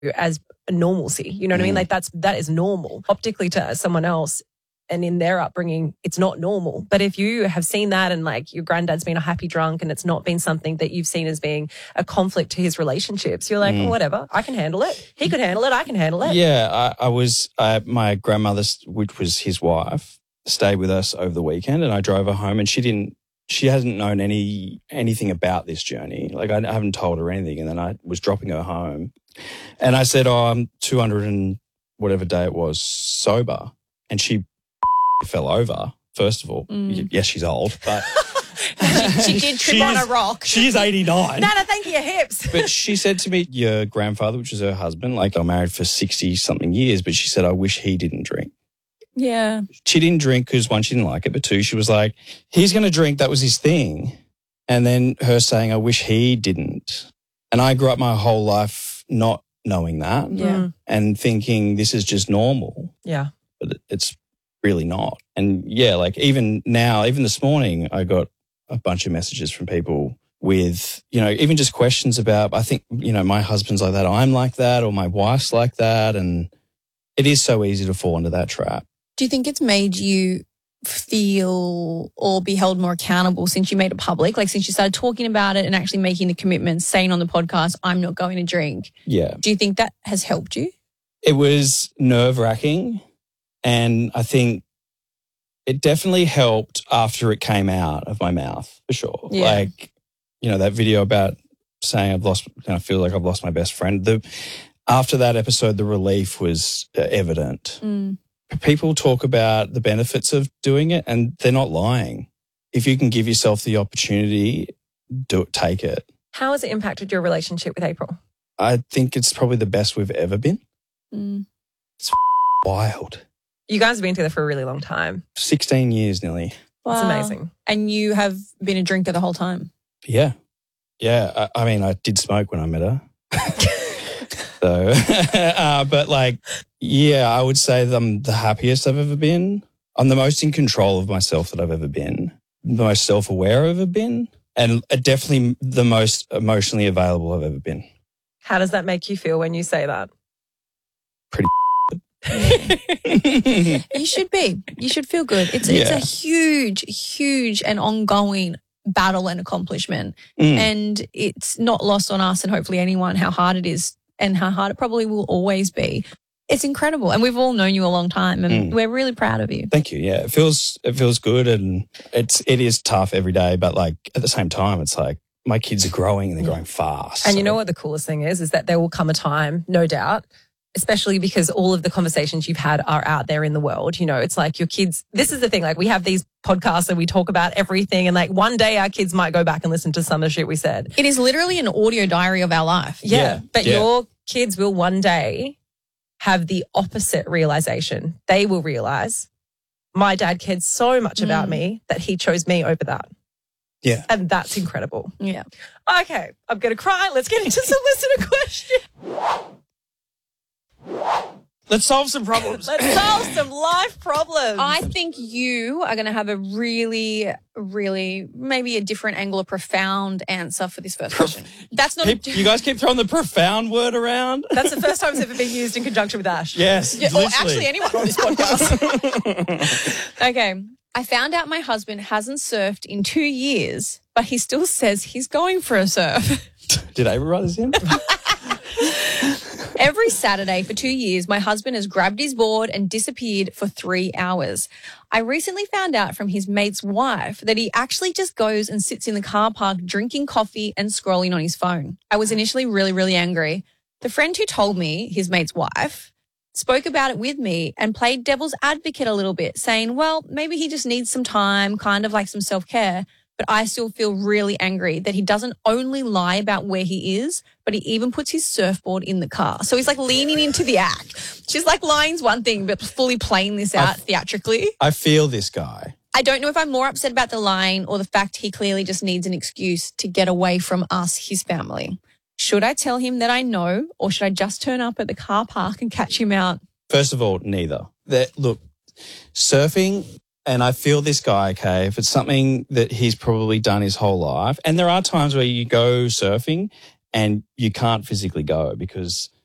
as normalcy. You know what I mean? Like that is normal. Optically to someone else and in their upbringing, it's not normal. But if you have seen that and like your granddad's been a happy drunk and it's not been something that you've seen as being a conflict to his relationships, you're like, whatever, I can handle it. He could handle it. I can handle it. Yeah, my grandmother, which was his wife, stayed with us over the weekend, and I drove her home, and she hasn't known anything about this journey. Like I haven't told her anything. And then I was dropping her home and I said, I'm 200 and whatever day it was sober. And she fell over, first of all. Yes, she's old, but she did trip on a rock. She's 89. No, thank you, your hips. But she said to me, your grandfather, which is her husband, like I'm married for 60-something years, but she said, I wish he didn't drink. Yeah. She didn't drink because, one, she didn't like it, but two, she was like, he's going to drink. That was his thing. And then her saying, I wish he didn't. And I grew up my whole life not knowing that and thinking this is just normal. Yeah. But it's really not. And yeah, like even now, even this morning, I got a bunch of messages from people with, even just questions about, I think, my husband's like that, I'm like that, or my wife's like that. And it is so easy to fall into that trap. Do you think it's made you feel or be held more accountable since you made it public? Like since you started talking about it and actually making the commitment, saying on the podcast, I'm not going to drink. Yeah. Do you think that has helped you? It was nerve-wracking, and I think it definitely helped after it came out of my mouth, for sure. Yeah. Like, that video about saying I feel like I've lost my best friend. After that episode, the relief was evident. People talk about the benefits of doing it, and they're not lying. If you can give yourself the opportunity, take it. How has it impacted your relationship with April? I think it's probably the best we've ever been. It's wild. You guys have been together for a really long time. 16 years nearly. Wow. It's amazing. And you have been a drinker the whole time? Yeah. Yeah. I mean, I did smoke when I met her. So, but I would say that I'm the happiest I've ever been. I'm the most in control of myself that I've ever been, the most self-aware I've ever been, and definitely the most emotionally available I've ever been. How does that make you feel when you say that? Pretty You should be. You should feel good. It's a huge, huge and ongoing battle and accomplishment. And it's not lost on us and hopefully anyone how hard it is and how hard it probably will always be. It's incredible. And we've all known you a long time and we're really proud of you. Thank you. Yeah, it feels good, and it is tough every day, but at the same time, it's like my kids are growing and they're growing fast. And you know what the coolest thing is that there will come a time, no doubt, especially because all of the conversations you've had are out there in the world. It's like your kids, this is the thing, we have these podcasts and we talk about everything, and one day our kids might go back and listen to some of the shit we said. It is literally an audio diary of our life. Yeah. But your kids will one day have the opposite realization. They will realize my dad cared so much about me that he chose me over that. Yeah. And that's incredible. Yeah. Okay, I'm going to cry. Let's get into some listener questions. Let's solve some problems. Let's solve some life problems. I think you are going to have a really, really, maybe a different angle, a profound answer for this first question. That's not You guys keep throwing the profound word around. That's the first time it's ever been used in conjunction with Ash. Yes. Yeah, or actually anyone on this podcast. Okay. I found out my husband hasn't surfed in 2 years, but he still says he's going for a surf. Did I ever write this in? Every Saturday for 2 years, my husband has grabbed his board and disappeared for 3 hours. I recently found out from his mate's wife that he actually just goes and sits in the car park drinking coffee and scrolling on his phone. I was initially really, really angry. The friend who told me, his mate's wife, spoke about it with me and played devil's advocate a little bit, saying, well, maybe he just needs some time, kind of like some self-care. But I still feel really angry that he doesn't only lie about where he is, but he even puts his surfboard in the car. So he's leaning into the act. She's lying's one thing, but fully playing this out theatrically. I feel this guy. I don't know if I'm more upset about the lying or the fact he clearly just needs an excuse to get away from us, his family. Should I tell him that I know, or should I just turn up at the car park and catch him out? First of all, neither. Look, surfing, and I feel this guy, okay, if it's something that he's probably done his whole life, and there are times where you go surfing and you can't physically go because